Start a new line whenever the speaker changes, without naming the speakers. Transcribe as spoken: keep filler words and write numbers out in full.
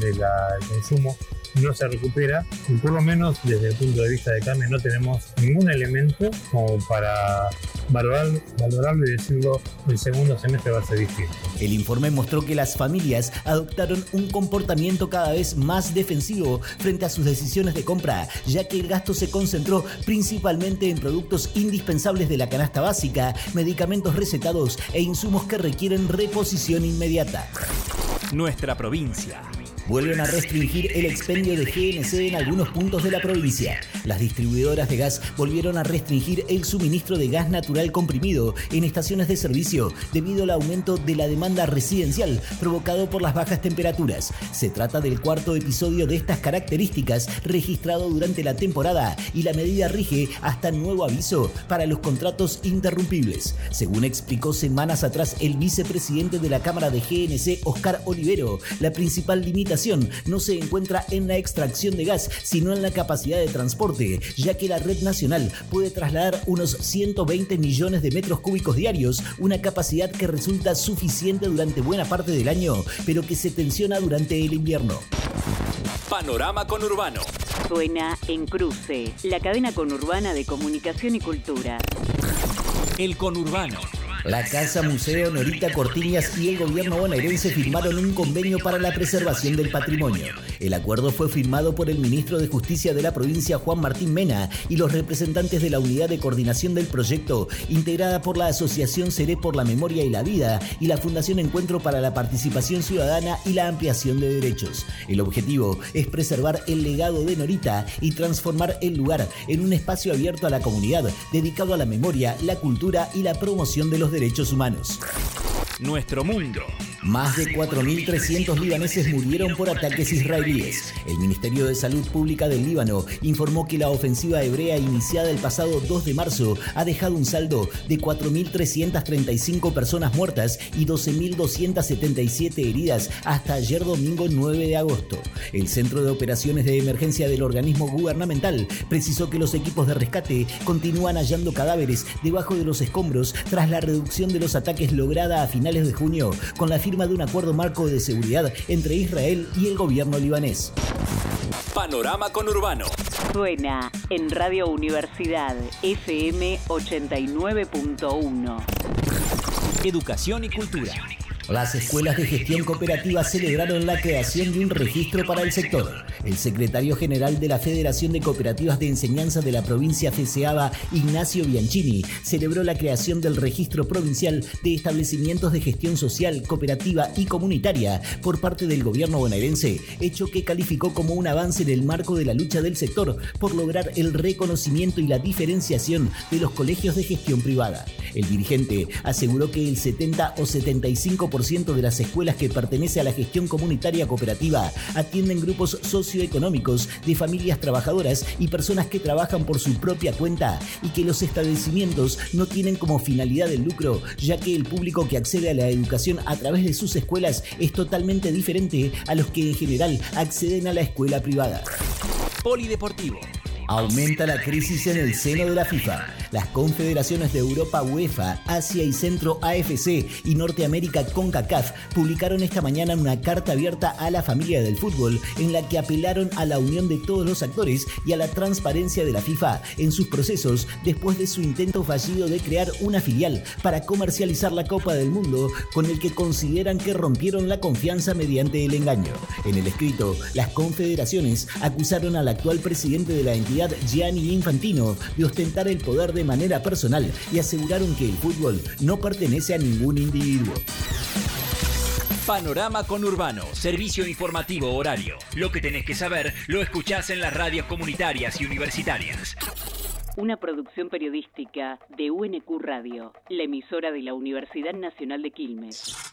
del consumo no se recupera, y por lo menos desde el punto de vista de carne no tenemos ningún elemento como para valorar, valorarlo y decirlo, el segundo semestre va a ser distinto.
El informe mostró que las familias adoptaron un comportamiento cada vez más defensivo frente a sus decisiones de compra, ya que el gasto se concentró principalmente en productos indispensables de la canasta básica, medicamentos recetados e insumos que requieren reposición inmediata.
Nuestra provincia.
Vuelven a restringir el expendio de G N C en algunos puntos de la provincia. Las distribuidoras de gas volvieron a restringir el suministro de gas natural comprimido en estaciones de servicio debido al aumento de la demanda residencial provocado por las bajas temperaturas. Se trata del cuarto episodio de estas características registrado durante la temporada y la medida rige hasta nuevo aviso para los contratos interrumpibles. Según explicó semanas atrás el vicepresidente de la Cámara de G N C, Oscar Olivero, la principal limitación no se encuentra en la extracción de gas, sino en la capacidad de transporte, ya que la red nacional puede trasladar unos ciento veinte millones de metros cúbicos diarios, una capacidad que resulta suficiente durante buena parte del año, pero que se tensiona durante el invierno.
Panorama Conurbano.
Suena en Cruce, la cadena conurbana de comunicación y cultura.
El Conurbano.
La Casa Museo Norita Cortiñas y el gobierno bonaerense firmaron un convenio para la preservación del patrimonio. El acuerdo fue firmado por el ministro de Justicia de la provincia, Juan Martín Mena, y los representantes de la unidad de coordinación del proyecto, integrada por la Asociación Seré por la Memoria y la Vida y la Fundación Encuentro para la Participación Ciudadana y la Ampliación de Derechos. El objetivo es preservar el legado de Norita y transformar el lugar en un espacio abierto a la comunidad, dedicado a la memoria, la cultura y la promoción de los derechos humanos.
Nuestro mundo.
Más de cuatro mil trescientos libaneses murieron por ataques israelíes. El Ministerio de Salud Pública del Líbano informó que la ofensiva hebrea iniciada el pasado dos de marzo ha dejado un saldo de cuatro mil trescientas treinta y cinco personas muertas y doce mil doscientas setenta y siete heridas hasta ayer domingo nueve de agosto. El Centro de Operaciones de Emergencia del organismo gubernamental precisó que los equipos de rescate continúan hallando cadáveres debajo de los escombros tras la reducción de los ataques lograda a finales de junio con la firma de un acuerdo marco de seguridad entre Israel y el gobierno libanés.
Panorama Conurbano.
Suena en Radio Universidad F M ochenta y nueve punto uno.
Educación y cultura.
Las escuelas de gestión cooperativa celebraron la creación de un registro para el sector. El secretario general de la Federación de Cooperativas de Enseñanza de la provincia FESEABA, Ignacio Bianchini, celebró la creación del registro provincial de establecimientos de gestión social, cooperativa y comunitaria por parte del gobierno bonaerense, hecho que calificó como un avance en el marco de la lucha del sector por lograr el reconocimiento y la diferenciación de los colegios de gestión privada. El dirigente aseguró que el setenta o setenta y cinco por ciento de las escuelas que pertenece a la gestión comunitaria cooperativa atienden grupos socioeconómicos de familias trabajadoras y personas que trabajan por su propia cuenta y que los establecimientos no tienen como finalidad el lucro, ya que el público que accede a la educación a través de sus escuelas es totalmente diferente a los que en general acceden a la escuela privada.
Polideportivo.
Aumenta la crisis en el seno de la FIFA. Las confederaciones de Europa UEFA, Asia y Centro A F C y Norteamérica CONCACAF publicaron esta mañana una carta abierta a la familia del fútbol en la que apelaron a la unión de todos los actores y a la transparencia de la FIFA en sus procesos después de su intento fallido de crear una filial para comercializar la Copa del Mundo, con el que consideran que rompieron la confianza mediante el engaño. En el escrito, las confederaciones acusaron al actual presidente de la entidad, Gianni Infantino, de ostentar el poder de manera personal y aseguraron que el fútbol no pertenece a ningún individuo.
Panorama Conurbano, servicio informativo horario. Lo que tenés que saber lo escuchás en las radios comunitarias y universitarias.
Una producción periodística de U N Q Radio, la emisora de la Universidad Nacional de Quilmes.